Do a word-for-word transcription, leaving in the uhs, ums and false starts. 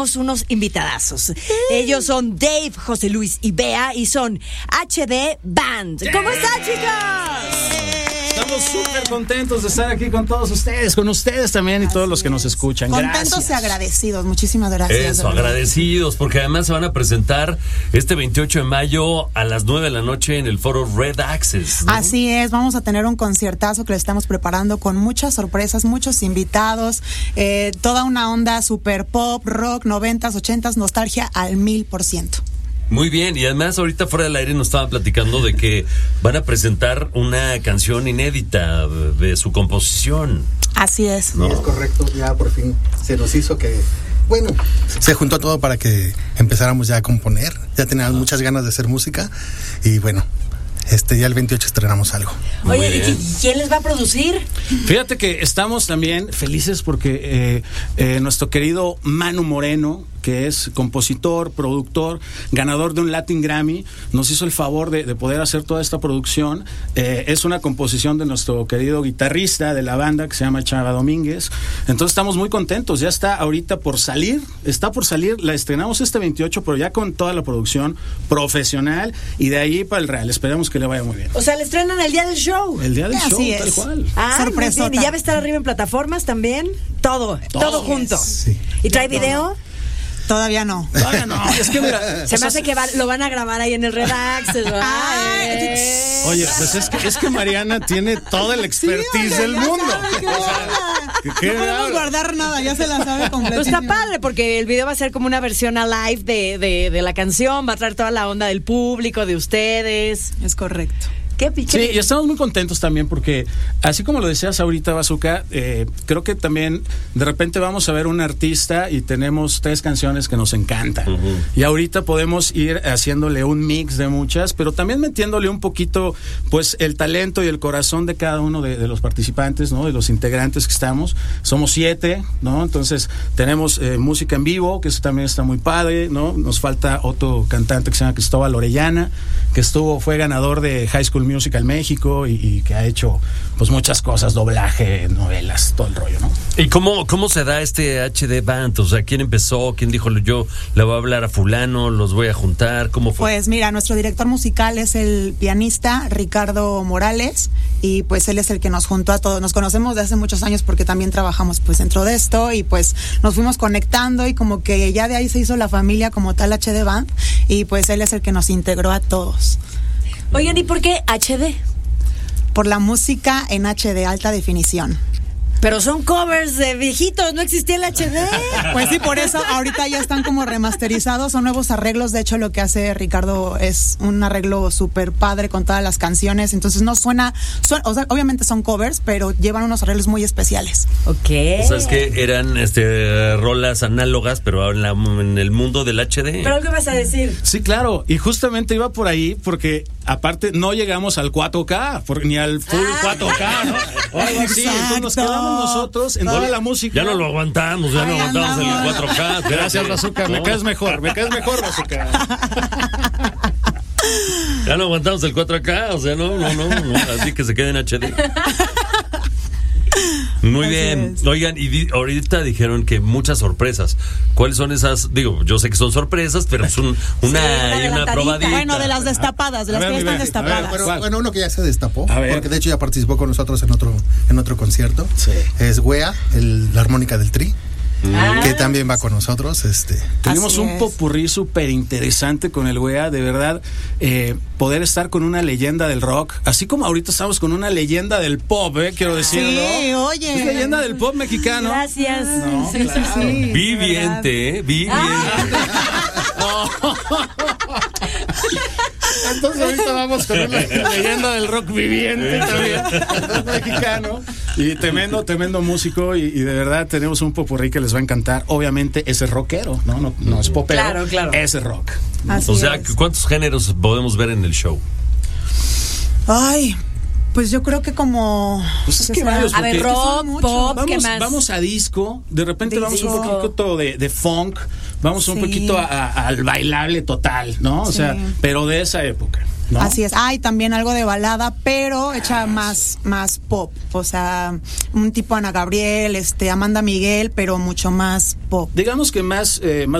unos invitadazos. Ellos son Dave, José Luis y Bea y son H D Band. ¿Cómo están, chicos? Estamos súper contentos de estar aquí con todos ustedes, con ustedes también y todos los que nos escuchan. Contentos Gracias. y agradecidos, muchísimas gracias. Eso, agradecidos, porque además se van a presentar este veintiocho de mayo a las nueve de la noche en el foro Red Access, ¿no? Así es, vamos a tener un conciertazo que le estamos preparando con muchas sorpresas, muchos invitados, eh, toda una onda super pop, rock, noventas, ochentas, nostalgia al mil por ciento. Muy bien, y además ahorita fuera del aire nos estaban platicando de que van a presentar una canción inédita de su composición. Así es. ¿No? Sí, es correcto, ya por fin se nos hizo que, bueno, se juntó todo para que empezáramos ya a componer, ya teníamos muchas ganas de hacer música y bueno, este ya el veintiocho estrenamos algo. Oye, ¿y quién les va a producir? Fíjate que estamos también felices porque eh, eh, nuestro querido Manu Moreno, que es compositor, productor, ganador de un Latin Grammy, nos hizo el favor de, de poder hacer toda esta producción. Eh, es una composición de nuestro querido guitarrista de la banda que se llama Chava Domínguez. Entonces estamos muy contentos. Ya está ahorita por salir, está por salir, la estrenamos este veintiocho, pero ya con toda la producción profesional y de ahí para el Real. Esperemos que le vaya muy bien. O sea, le estrenan el día del show. El día del Así show, es. tal cual. Ah, Sorpresota. muy bien. ¿Y ya va a estar arriba en plataformas también? Todo, todo, Todo. junto. Sí. ¿Y trae video? Todavía no. Todavía no, es que mira, Se o me sea, hace que va- lo van a grabar ahí en el Red Access, ¿verdad? Ay, Eh. Oye, pues es que, es que Mariana tiene toda la expertise del mundo. ¿Qué O sea, onda? ¿qué- qué No podemos habla? guardar nada, ya se la sabe Pues completamente. está padre porque el video va a ser como una versión a live de, de, de la canción, va a traer toda la onda del público, de ustedes. Es correcto. ¿Qué pique? Sí, y estamos muy contentos también porque, así como lo decías ahorita, Bazooka, eh, creo que también de repente vamos a ver un artista y tenemos tres canciones que nos encantan. Uh-huh. Y ahorita podemos ir haciéndole un mix de muchas, pero también metiéndole un poquito, pues, el talento y el corazón de cada uno de, de los participantes, ¿no? De los integrantes que estamos. Somos siete, ¿no? Entonces, tenemos eh, música en vivo, que eso también está muy padre, ¿no? Nos falta otro cantante que se llama Cristóbal Orellana, que estuvo, fue ganador de High School Musical México y, y que ha hecho pues muchas cosas, doblaje, novelas, todo el rollo, ¿no? ¿Y cómo, cómo se da este H D Band? O sea, ¿quién empezó? ¿Quién dijo yo le voy a hablar a fulano? ¿Los voy a juntar? ¿Cómo fue? Pues mira, nuestro director musical es el pianista Ricardo Morales y pues él es el que nos juntó a todos. Nos conocemos de hace muchos años porque también trabajamos pues dentro de esto y pues nos fuimos conectando y como que ya de ahí se hizo la familia como tal H D Band y pues él es el que nos integró a todos. Oigan, ¿y por qué H D? Por la música en H D, alta definición. Pero son covers de viejitos, no existía el H D. Pues sí, por eso ahorita ya están como remasterizados, son nuevos arreglos. De hecho, lo que hace Ricardo es un arreglo súper padre con todas las canciones. Entonces no suena, suena, o sea, obviamente son covers, pero llevan unos arreglos muy especiales. Ok. O sea, es que eran este rolas análogas, pero en, la, en el mundo del H D. ¿Pero qué vas a decir? Sí, claro, y justamente iba por ahí porque aparte no llegamos al cuatro K, por, ni al full Ah. cuatro K, ¿no? O algo así, entonces nos quedamos nosotros en toda la música. Ya no lo aguantamos, ya Ay, no aguantamos andamos. el cuatro K. Gracias, Bazooka, me No. caes mejor, me caes mejor, Bazooka. Ya no aguantamos el cuatro K, o sea, no, no, no, no, así que se quede en H D. Muy Así bien. es. Oigan, y di- ahorita dijeron que muchas sorpresas. ¿Cuáles son esas? Digo, yo sé que son sorpresas, pero es un, una, una y una adelantadita. probadita. Bueno, de las destapadas, de las A ver, que ya mi están Betty, a ver, destapadas. Bueno, ¿Cuál? bueno, uno que ya se destapó, A ver. porque de hecho ya participó con nosotros en otro en otro concierto. Sí. Es Wea, el, la armónica del Tri, Ah. que también va con nosotros. Este, Tuvimos Así un es. popurrí súper interesante con el Wea, de verdad, eh, poder estar con una leyenda del rock, así como ahorita estamos con una leyenda del pop, eh, quiero decirlo. Sí, oye. Es leyenda del pop mexicano. Gracias. No, Sí, claro. sí, sí. Viviente, ¿eh? Viviente. Entonces ahorita vamos con una leyenda del rock viviente también, del rock mexicano. Y tremendo, tremendo músico y, y de verdad tenemos un popurrí que les va a encantar. Obviamente ese es rockero, ¿no? No, no es popero. Claro, claro. Ese es rock. Así O sea, es. ¿cuántos géneros podemos ver en el show? Ay, pues yo creo que como... Pues es ¿qué que será? varios, A ver, porque rock, son muchos. pop, ¿qué Vamos, más? vamos a disco, de repente vamos Disco. un poquito de, de funk, vamos un Sí. poquito a- a- al bailable total, ¿no? O Sí. sea, pero de esa época. ¿no? Así es. Hay también algo de balada, pero hecha más, más pop. O sea, un tipo Ana Gabriel, este, Amanda Miguel, pero mucho más pop. Digamos que más, eh, más